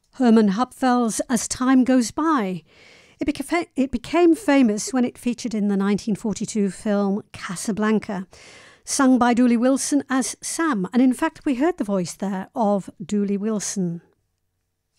Herman Hupfeld's As Time Goes By. It became famous when it featured in the 1942 film Casablanca, sung by Dooley Wilson as Sam, and in fact we heard the voice there of Dooley Wilson.